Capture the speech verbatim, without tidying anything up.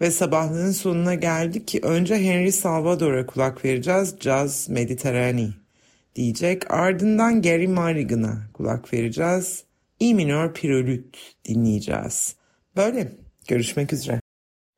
Ve sabahlığın sonuna geldik ki önce Henry Salvador'a kulak vereceğiz. Jazz Mediterranean diyecek. Ardından Gary Mulligan'a kulak vereceğiz. E minör Prelude dinleyeceğiz. Böyle görüşmek üzere.